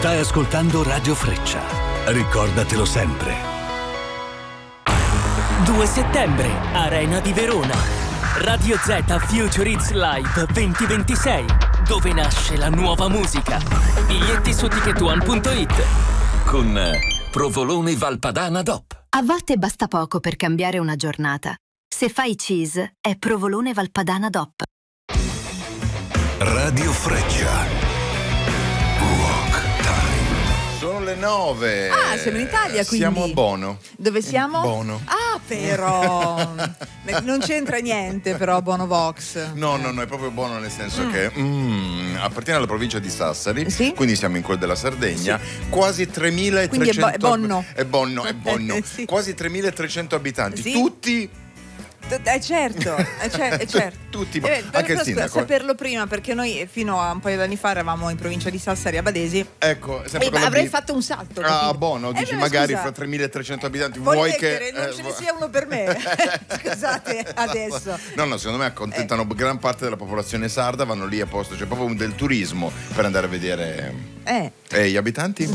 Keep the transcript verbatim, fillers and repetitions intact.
Stai ascoltando Radio Freccia. Ricordatelo sempre. due settembre, Arena di Verona. Radio Z Future Hits Live duemilaventisei, dove nasce la nuova musica. Biglietti su ticket one punto it. Con Provolone Valpadana D O P. A volte basta poco per cambiare una giornata. Se fai cheese, è Provolone Valpadana D O P. Radio Freccia. Sono le nove. Ah, siamo in Italia, quindi. Siamo a Bono. Dove siamo? Bono. Ah, però. Non c'entra niente, però, Bono Vox. No, no, no, è proprio Bono nel senso Mm. che mm, appartiene alla provincia di Sassari, Sì. quindi siamo in quel della Sardegna. Sì. Quasi tremilatrecento. Quindi è Bo- è Bonno. È Bonno, è Bonno. Sì. Quasi tremilatrecento abitanti, Sì. tutti. Eh certo, eh cer- eh certo. Tutti, Eh, anche però il scusa, sindaco. saperlo prima, perché noi fino a un paio d'anni fa eravamo in provincia di Sassari a Badesi. Ecco, sempre E con la avrei B. fatto un salto. Ah, capito? Bono, Eh, dici beh, magari scusa, fra tremilatrecento abitanti vuoi vuoi mettere, che non eh, ce ne sia uno per me. Scusate, adesso. No, no, secondo me accontentano gran parte della popolazione sarda, vanno lì apposta, c'è proprio un del turismo per andare a vedere Eh. eh, gli abitanti.